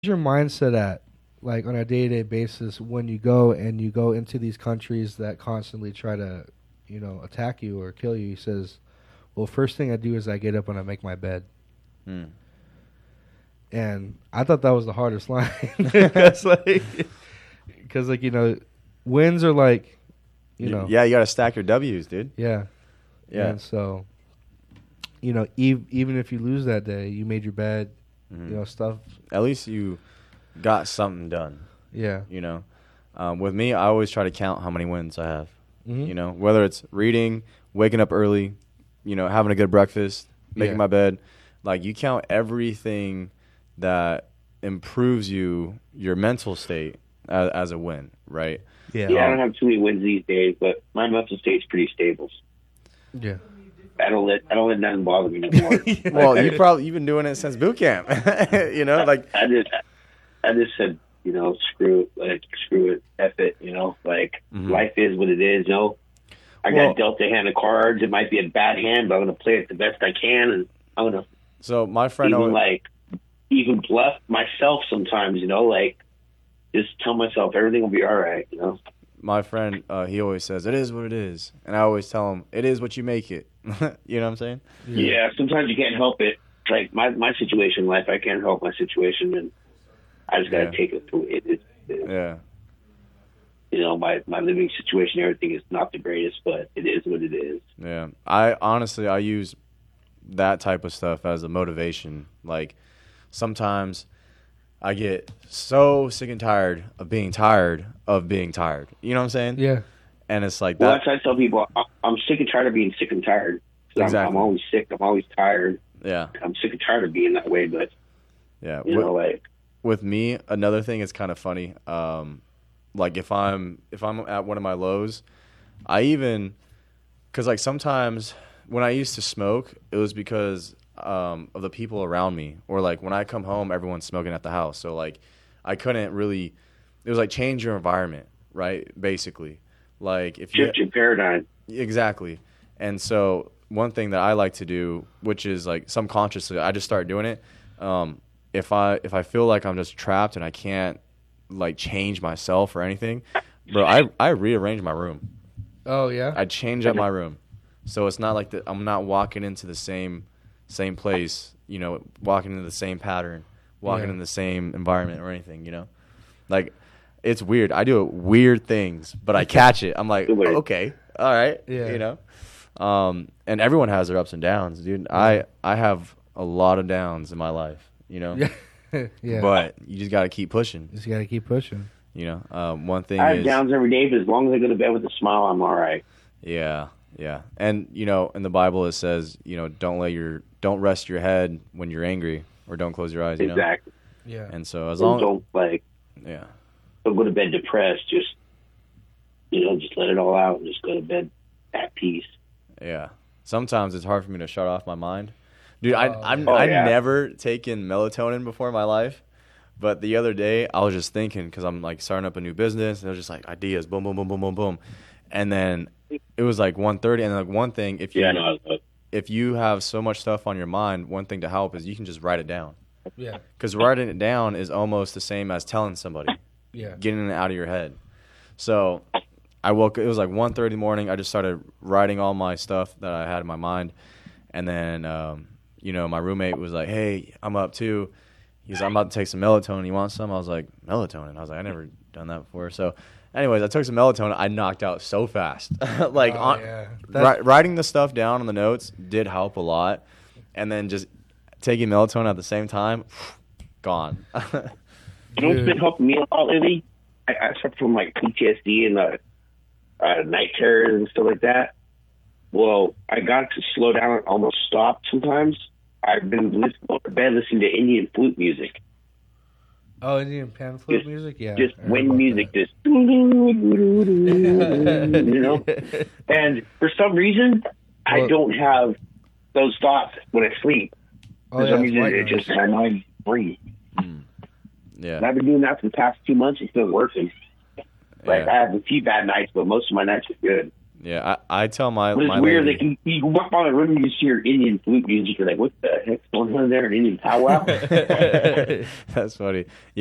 your mindset at, like on a day-to-day basis, when you go into these countries that constantly try to, attack you or kill you? He says, "Well, first thing I do is I get up and I make my bed." Hmm. And I thought that was the hardest line because, wins are like, Yeah, you got to stack your W's, dude. yeah, Yeah. And so, even if you lose that day, you made your bed, stuff. At least you got something done. Yeah. With me, I always try to count how many wins I have. Mm-hmm. Whether it's reading, waking up early, having a good breakfast, making my bed. Like, you count everything that improves your mental state as a win, right? Yeah. Yeah, I don't have too many wins these days, but my mental state's pretty stable. Yeah. I don't let nothing bother me anymore. Well, you've been doing it since boot camp. Like I just said, screw it, F it, life is what it is, I got dealt a hand of cards. It might be a bad hand, but I'm gonna play it the best I can, and I'm gonna So my friend even bluff myself sometimes, just tell myself everything will be all right, My friend, he always says, "It is what it is," and I always tell him, "It is what you make it." You know what I'm saying? Yeah, sometimes you can't help it. Like my situation in life, I can't help my situation, and I just gotta take it through it. Yeah. My living situation, everything is not the greatest, but it is what it is. Yeah. I use that type of stuff as a motivation. Like, sometimes I get so sick and tired of being tired of being tired. You know what I'm saying? Yeah. And it's like Well, that. that's why I tell people I'm sick and tired of being sick and tired. Exactly. I'm always sick. I'm always tired. Yeah. I'm sick and tired of being that way. But Yeah. with With me, another thing is kind of funny. Like, if I'm at one of my lows, because like sometimes when I used to smoke, it was because of the people around me, or like when I come home, everyone's smoking at the house. So like I couldn't really. It was like change your environment, right? Basically, like if shift your paradigm. Exactly. And so one thing that I like to do, which is like subconsciously, I just start doing it. If I feel like I'm just trapped and I can't like change myself or anything, bro, I rearrange my room. Oh yeah. I change up my room, so it's not like I'm not walking into the same place, walking into the same pattern, walking in the same environment or anything, like it's weird. I do weird things, but I catch it. I'm like, oh, okay, all right, Yeah. And everyone has their ups and downs, dude. I have a lot of downs in my life, Yeah. Yeah. but you just got to keep pushing. Just gotta keep pushing. One thing I have is downs every day, but as long as I go to bed with a smile, I'm all right. Yeah. And in the Bible it says, don't rest your head when you're angry, or don't close your eyes, Exactly. Yeah. And so as Don't long don't go to bed depressed. Just just let it all out and just go to bed at peace. Yeah. Sometimes it's hard for me to shut off my mind. Dude, I've yeah. never taken melatonin before in my life. But the other day, I was just thinking, because I'm like starting up a new business, and it was just like ideas, boom, boom, boom, boom, boom, boom. And then it was like 1:30, and like one thing, if you have so much stuff on your mind, one thing to help is you can just write it down. Yeah. Because writing it down is almost the same as telling somebody, Yeah. getting it out of your head. So I woke. It was like 1:30 in the morning. I just started writing all my stuff that I had in my mind, and then my roommate was like, "Hey, I'm up too." He's like, "I'm about to take some melatonin. You want some?" I was like, "Melatonin?" I was like, "I never done that before." So, anyways, I took some melatonin. I knocked out so fast. Writing the stuff down on the notes did help a lot, and then just taking melatonin at the same time, gone. It's been helping me a lot lately. I suffer from like PTSD and night terrors and stuff like that. Well, I got to slow down and almost stop sometimes. I've been going to bed listening to Indian flute music. Oh, Indian pan flute music? Yeah. Just I heard wind about music, that. just, And for some reason, I don't have those thoughts when I sleep. For some reason, it just, my mind's free. Yeah. And I've been doing that for the past 2 months. It's been working. Like, I have a few bad nights, but most of my nights are good. Yeah, I tell my But it's my weird lady, that you walk by the room and you just hear Indian flute music. You're like, what the heck's going on there? An Indian powwow? That's funny.